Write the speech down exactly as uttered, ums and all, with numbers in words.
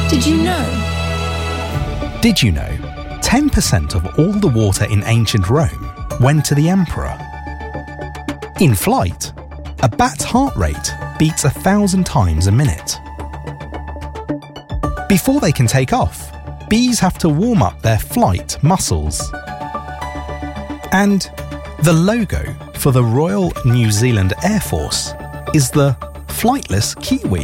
Did you know? Did you know ten percent of all the water in ancient Rome went to the emperor? In flight, a bat's heart rate beats a thousand times a minute. Before they can take off, bees have to warm up their flight muscles. And the logo for the Royal New Zealand Air Force is the flightless kiwi.